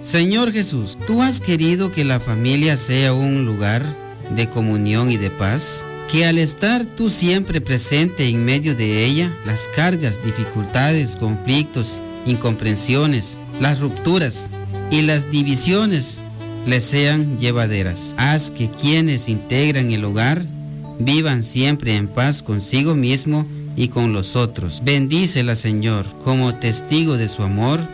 Señor Jesús, tú has querido que la familia sea un lugar de comunión y de paz, que al estar tú siempre presente en medio de ella, las cargas, dificultades, conflictos, incomprensiones, las rupturas y las divisiones les sean llevaderas. Haz que quienes integran el hogar vivan siempre en paz consigo mismo y con los otros. Bendícela, Señor, como testigo de su amor